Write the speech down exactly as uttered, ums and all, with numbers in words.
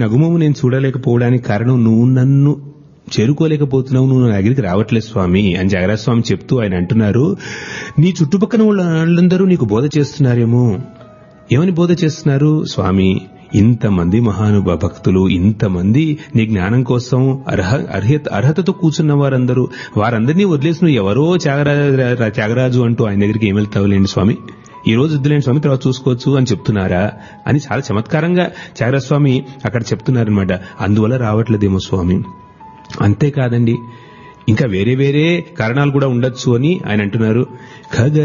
నగుమము నేను చూడలేకపోవడానికి కారణం నువ్వు నన్ను చేరుకోలేకపోతున్నావు, నువ్వు నా దగ్గరికి రావట్లేదు స్వామి అని త్యాగరాజ స్వామి చెప్తూ ఆయన అంటున్నారు, నీ చుట్టుపక్కల వాళ్ళందరూ నీకు బోధ చేస్తున్నారేమో. ఏమని బోధ చేస్తున్నారు? స్వామి, ఇంతమంది మహానుభావ భక్తులు, ఇంతమంది నీ జ్ఞానం కోసం అర్హ అర్హత అర్హతతో కూర్చున్న వారందరూ, వారందరినీ వదిలేసి నువ్వు ఎవరో త్యాగరాజు త్యాగరాజు అంటూ ఆయన దగ్గరికి ఏమి వెళ్తావులేండి స్వామి, ఈ రోజు వద్దులేండి స్వామి, తర్వాత చూసుకోవచ్చు అని చెప్తున్నారా అని చాలా చమత్కారంగా త్యాగరాజ స్వామి అక్కడ చెప్తున్నారనమాట. అందువల్ల రావట్లేదేమో స్వామి. అంతేకాదండి, ఇంకా వేరే వేరే కారణాలు కూడా ఉండొచ్చు అని ఆయన అంటున్నారు. ఖగ